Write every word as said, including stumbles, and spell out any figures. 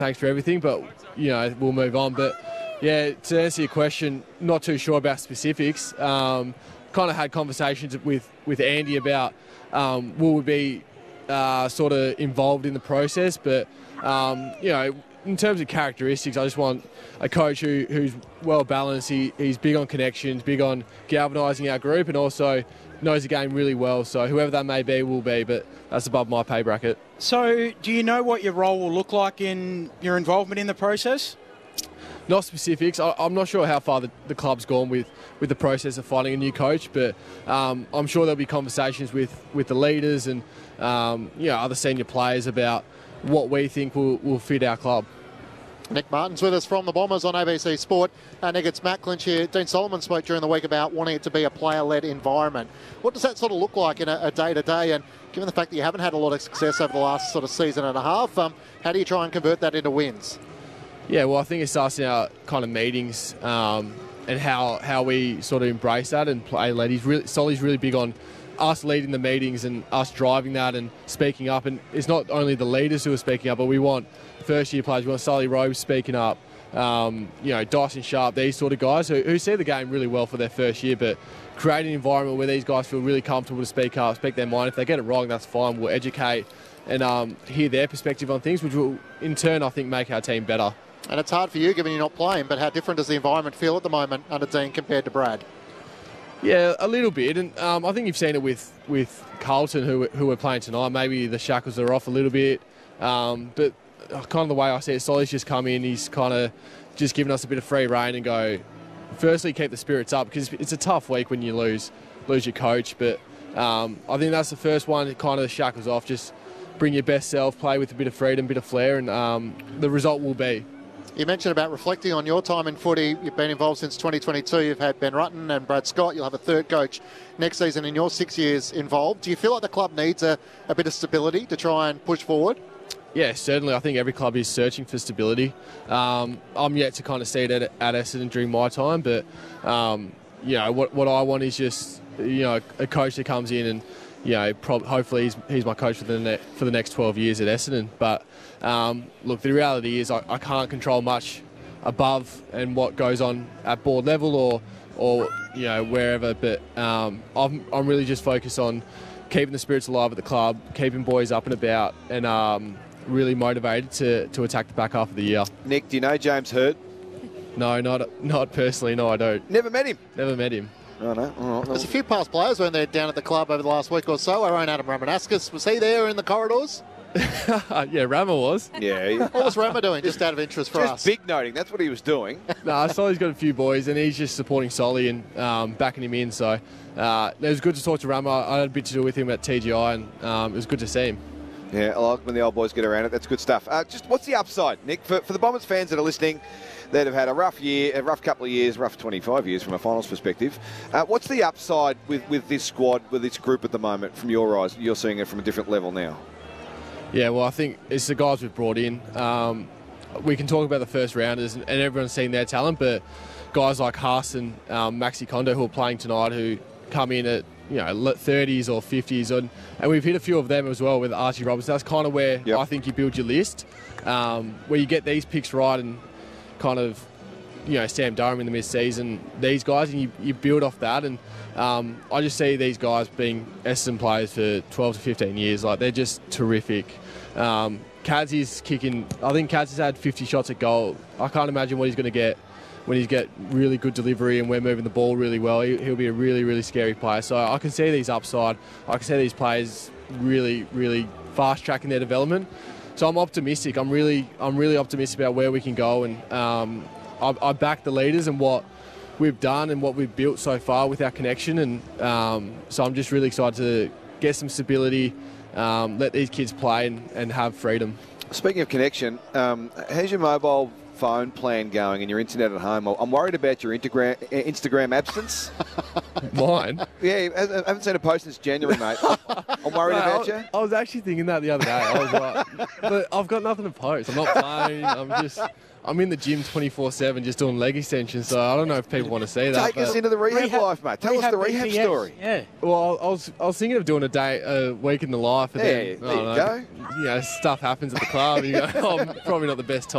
thanks for everything, but, you know, we'll move on. But, yeah, to answer your question, not too sure about specifics. Um, kind of had conversations with, with Andy about um, will we be uh, sort of involved in the process, but, um, you know, in terms of characteristics, I just want a coach who, who's well balanced. He, he's big on connections, big on galvanising our group, and also knows the game really well. So whoever that may be will be, but that's above my pay bracket. So do you know what your role will look like in your involvement in the process? Not specifics. I, I'm not sure how far the, the club's gone with, with the process of finding a new coach, but um, I'm sure there'll be conversations with, with the leaders and um, you know, other senior players about what we think will, will fit our club. Nick Martin's with us from the Bombers on A B C Sport. Uh, Nick, it's Matt Clinch here. Dean Solomon spoke during the week about wanting it to be a player-led environment. What does that sort of look like in a, a day-to-day? And given the fact that you haven't had a lot of success over the last sort of season and a half, um, how do you try and convert that into wins? Yeah, well, I think it starts in our kind of meetings um, and how, how we sort of embrace that and play led. He's really, Solly's really big on us leading the meetings and us driving that and speaking up. And it's not only the leaders who are speaking up, but we want first-year players. We want Sully Robes speaking up, um, you know, Dyson Sharp, these sort of guys who, who see the game really well for their first year, but create an environment where these guys feel really comfortable to speak up, speak their mind. If they get it wrong, that's fine. We'll educate and um, hear their perspective on things, which will, in turn, I think, make our team better. And it's hard for you, given you're not playing, but how different does the environment feel at the moment under Dean compared to Brad? Yeah, a little bit, and um, I think you've seen it with, with Carlton, who who are playing tonight. Maybe the shackles are off a little bit, um, but kind of the way I see it, Solly's just come in. He's kind of just given us a bit of free rein and go. Firstly, keep the spirits up because it's a tough week when you lose lose your coach. But um, I think that's the first one. It kind of shackles off. Just bring your best self, play with a bit of freedom, a bit of flair, and um, the result will be. You mentioned about reflecting on your time in footy. You've been involved since twenty twenty-two. You've had Ben Rutten and Brad Scott. You'll have a third coach next season in your six years involved. Do you feel like the club needs a, a bit of stability to try and push forward? Yeah, certainly. I think every club is searching for stability. Um, I'm yet to kind of see it at, at Essendon during my time, but um, you know what what I want is just you know a coach that comes in and you know prob- hopefully he's, he's my coach for the ne- for the next twelve years at Essendon. But um, look, the reality is I, I can't control much above and what goes on at board level or or you know wherever. But um, I'm I'm really just focused on keeping the spirits alive at the club, keeping boys up and about, and um, really motivated to, to attack the back half of the year. Nick, do you know James Hurt? No, not not personally. No, I don't. Never met him? Never met him. Oh, no. Oh, There's a few past players when they're down at the club over the last week or so. Our own Adam Ramanauskas, was he there in the corridors? Yeah, Rama was. Yeah. What was Rama doing, just out of interest for just us? Just big noting, that's what he was doing. No, I saw he's got a few boys and he's just supporting Solly and um, backing him in. So uh, it was good to talk to Rama. I had a bit to do with him at T G I and um, it was good to see him. Yeah, I like when the old boys get around it. That's good stuff. Uh, just what's the upside, Nick, for, for the Bombers fans that are listening that have had a rough year, a rough couple of years, rough twenty-five years from a finals perspective? Uh, what's the upside with, with this squad, with this group at the moment from your eyes? You're seeing it from a different level now. Yeah, well, I think it's the guys we've brought in. Um, we can talk about the first rounders and, and everyone's seen their talent, but guys like Haas and um, Maxi Kondo who are playing tonight who come in at you know thirties or fifties, and, and we've hit a few of them as well with Archie Robertson. That's kind of where yep. I think you build your list, um, where you get these picks right and kind of you know Sam Durham in the mid-season, these guys, and you, you build off that. And um, I just see these guys being Essendon players for twelve to fifteen years. Like they're just terrific. Um, Kadz's kicking. I think Kadz has had fifty shots at goal. I can't imagine what he's going to get when he's get really good delivery and we're moving the ball really well. He, he'll be a really, really scary player. So I can see these upside. I can see these players really, really fast tracking their development. So I'm optimistic. I'm really, I'm really optimistic about where we can go. And um, I, I back the leaders and what we've done and what we've built so far with our connection. And um, so I'm just really excited to get some stability, um, let these kids play and, and have freedom. Speaking of connection, um, how's your mobile phone plan going and your internet at home. I'm worried about your Instagram, Instagram absence. Mine? Yeah, I I haven't seen a post since January, mate. I'm worried No, about I, you. I was actually thinking that the other day. I was like, but I've got nothing to post. I'm not playing. I'm just, I'm in the gym twenty-four seven just doing leg extensions. So I don't know if people want to see that. Take us but- into the rehab, Rehab- life, mate. Tell us Rehab the rehab B T S, story. Yeah. Well, I was, I was thinking of doing a day, a week in the life. And Yeah, then, there I don't you know, go. You know, stuff happens at the club. You go, oh, I'm probably not the best time.